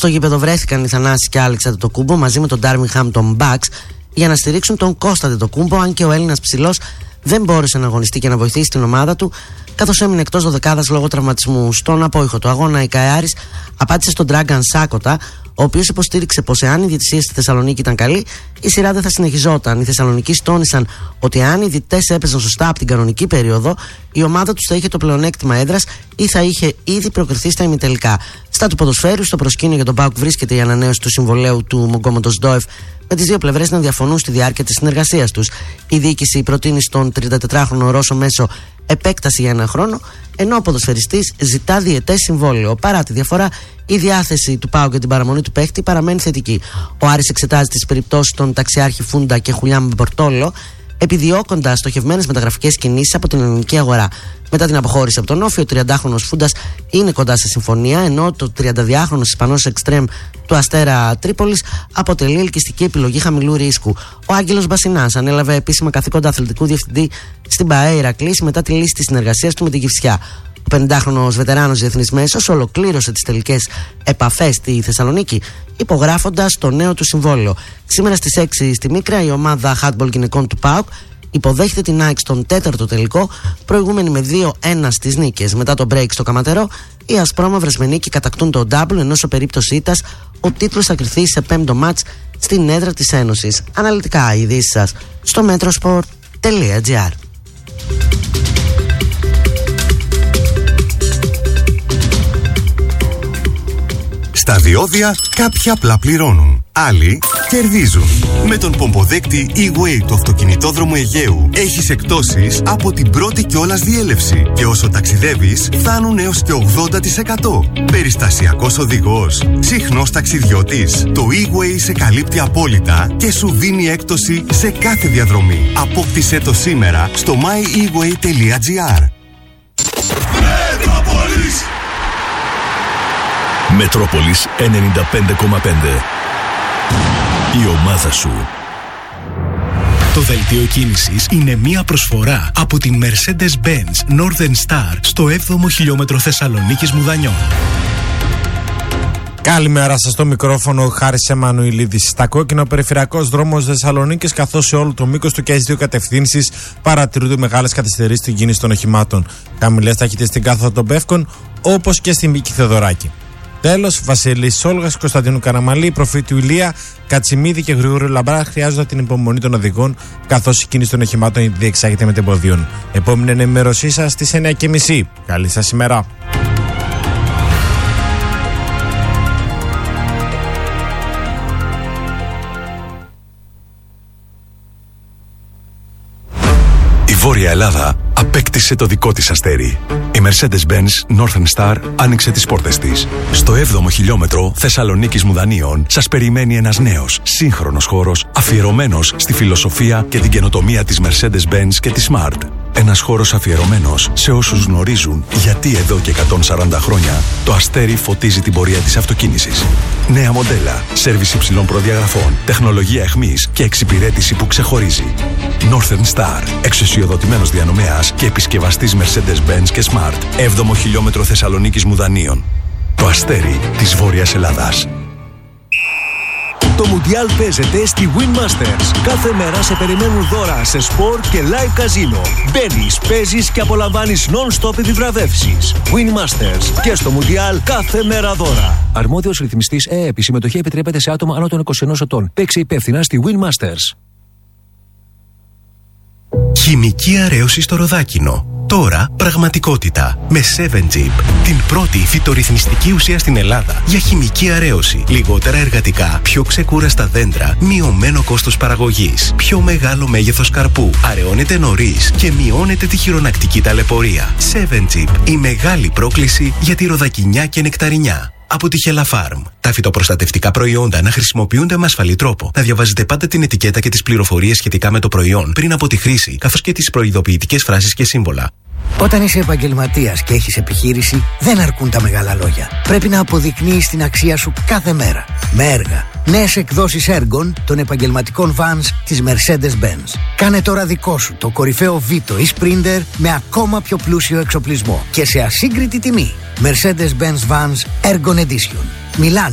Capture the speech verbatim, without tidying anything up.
Στο γήπεδο βρέθηκαν οι Θανάσης και Άλεξ Αντετοκούμπο μαζί με τον Ντάρμιγχαμ Hampton Bucks για να στηρίξουν τον Κώστα Αντετοκούμπο, αν και ο Έλληνας ψηλός δεν μπόρεσε να αγωνιστεί και να βοηθήσει την ομάδα του, καθώς έμεινε εκτός δωδεκάδας λόγω τραυματισμού. Στον απόϊχο του αγώνα, η ΚΑΕΑΡΙΣ απάντησε στον Dragan Σάκοτα, ο οποίος υποστήριξε πως εάν η διαιτησία στη Θεσσαλονίκη ήταν καλή, η σειρά δεν θα συνεχιζόταν. Οι Θεσσαλονικοί τόνισαν ότι αν οι διαιτητές έπαιζαν σωστά από την κανονική περίοδο, η ομάδα τους θα είχε το πλεονέκτημα έδρας ή θα είχε ήδη προκριθεί στα ημιτελικά. Στα του ποδοσφαίρου, στο προσκήνιο για τον ΠΑΟΚ βρίσκεται η ανανέωση του συμβολαίου του Μογκόμοντος Ντόεφ, με τις δύο πλευρές να διαφωνούν στη διάρκεια της συνεργασίας τους. Η διοίκηση προτείνει στον τριντατετράχρονο Ρώσο Μέσο επέκταση για ένα χρόνο, ενώ ο ποδοσφαιριστής ζητά διετές συμβόλαιο. Παρά τη διαφορά, η διάθεση του ΠΑΟΚ για την παραμονή του παίχτη παραμένει θετική. Ο Άρης εξετάζει τις περιπτώσεις των Ταξιάρχη Φούντα και Χουλιάμ Μπορτόλο, επιδιώκοντας στοχευμένες μεταγραφικές κινήσεις από την ελληνική αγορά. Μετά την αποχώρηση από τον Όφη, ο τριαντάχρονος Φούντας είναι κοντά σε συμφωνία, ενώ το τριανταδυάχρονος Ισπανός εξτρέμ του Αστέρα Τρίπολης αποτελεί ελκυστική επιλογή χαμηλού ρίσκου. Ο Άγγελος Μπασινάς ανέλαβε επίσημα καθήκοντα αθλητικού διευθυντή στην ΠΑΕ Ηρακλής μετά τη λύση της συνεργασίας του με την Κηφισιά. Ο πενηντάχρονος βετεράνος διεθνής μέσος ολοκλήρωσε τις τελικές επαφές στη Θεσσαλονίκη, υπογράφοντας το νέο του συμβόλαιο. Σήμερα στις έξι στη Μίκρα, η ομάδα handball γυναικών του ΠΑΟΚ υποδέχεται την ΑΕΚ στον τέταρτο τελικό, προηγούμενη με δύο ένα στις νίκες. Μετά το break στο Καματερό, οι ασπρόμαυρες με νίκη κατακτούν το double, ενώ σε περίπτωση ήττας ο τίτλος θα κριθεί σε πέμπτο μάτς στην έδρα της Ένωσης. Αναλυτικά οι ειδήσεις σας στο metrosport τελεία gr. Στα διόδια κάποιοι απλά πληρώνουν, άλλοι κερδίζουν. Με τον πομποδέκτη E-Way του αυτοκινητόδρομου Αιγαίου έχεις εκπτώσεις από την πρώτη κιόλας διέλευση και όσο ταξιδεύεις φτάνουν έως και ογδόντα τοις εκατό. Περιστασιακός οδηγός, συχνός ταξιδιώτης, το E-Way σε καλύπτει απόλυτα και σου δίνει έκπτωση σε κάθε διαδρομή. Απόκτησέ το σήμερα στο my e way τελεία gr. Μετρόπολης ενενήντα πέντε κόμμα πέντε. Η ομάδα σου. Το δελτίο κίνησης είναι μία προσφορά από την Mercedes-Benz Northern Star στο έβδομο χιλιόμετρο Θεσσαλονίκης Μουδανιών. Καλημέρα σας, στο μικρόφωνο Χάρης Εμμανουηλίδης. Στα κόκκινο περιφερειακός δρόμος Θεσσαλονίκης, καθώς σε όλο το μήκος του και στις δύο κατευθύνσεις παρατηρούνται μεγάλες καθυστερήσεις στην κίνηση των οχημάτων. Χαμηλές ταχύτητες στην κάθοδο των Πεύκων, όπως και στην Μίκη Θεοδωράκη. Τέλος, Βασιλής Σόλγας, Κωνσταντίνου Καραμαλή, Προφήτου Ηλία, Κατσιμίδη και Γρηγόριου Λαμπρά χρειάζονται την υπομονή των οδηγών, καθώς η κίνηση των οχημάτων διεξάγεται με τεμποδίων. Επόμενη ενημέρωσή σας στις εννιά και μισή. Καλή σας ημέρα. Η Βόρεια Ελλάδα απέκτησε το δικό της αστέρι. Η Mercedes-Benz Northern Star άνοιξε τις πόρτες της. Στο έβδομο χιλιόμετρο Θεσσαλονίκης Μουδανίων σας περιμένει ένας νέος, σύγχρονος χώρος αφιερωμένος στη φιλοσοφία και την καινοτομία της Mercedes-Benz και της Smart. Ένας χώρος αφιερωμένος σε όσους γνωρίζουν γιατί εδώ και εκατόν σαράντα χρόνια το αστέρι φωτίζει την πορεία της αυτοκίνησης. Νέα μοντέλα, σέρβις υψηλών προδιαγραφών, τεχνολογία εχμής και εξυπηρέτηση που ξεχωρίζει. Northern Star, εξουσιοδοτημένος διανομέας και επισκευαστής Mercedes-Benz και Smart. έβδομο χιλιόμετρο Θεσσαλονίκης Μουδανίων. Το αστέρι της Βόρειας Ελλάδας. Το Μουντιάλ παίζεται στη Win Masters. Κάθε μέρα σε περιμένουν δώρα σε σπορ και live καζίνο. Μπαίνεις, παίζεις και απολαμβάνεις non-stop επιβραβεύσεις. Win Masters. Και στο Μουντιάλ κάθε μέρα δώρα. Αρμόδιος ρυθμιστής ΕΕΠ. Η συμμετοχή επιτρέπεται σε άτομα άνω των είκοσι ενός ετών. Παίξε υπεύθυνα στη Win Masters. Χημική αρέωση στο Ροδάκινο. Τώρα πραγματικότητα. Με σέβεν τζι πι. Την πρώτη φυτορυθμιστική ουσία στην Ελλάδα για χημική αρέωση. Λιγότερα εργατικά, πιο ξεκούραστα δέντρα, μειωμένο κόστος παραγωγής, πιο μεγάλο μέγεθος καρπού. Αραιώνεται νωρίς και μειώνεται τη χειρονακτική ταλαιπωρία. σέβεν τζι πι. Η μεγάλη πρόκληση για τη ροδακινιά και νεκταρινιά. Από τη Χελαφάρμ. Τα φυτοπροστατευτικά προϊόντα να χρησιμοποιούνται με ασφαλή τρόπο. Να διαβάζετε πάντα την ετικέτα και τις πληροφορίες σχετικά με το προϊόν πριν από τη χρήση, καθώς και τις προειδοποιητικές φράσεις και σύμβολα. Όταν είσαι επαγγελματίας και έχεις επιχείρηση, δεν αρκούν τα μεγάλα λόγια. Πρέπει να αποδεικνύεις την αξία σου κάθε μέρα. Με έργα. Νέες εκδόσεις έργων των επαγγελματικών vans της Mercedes-Benz. Κάνε τώρα δικό σου το κορυφαίο Vito ή Sprinter με ακόμα πιο πλούσιο εξοπλισμό και σε ασύγκριτη τιμή. Mercedes-Benz Vans Ergon Edition. Μιλάνε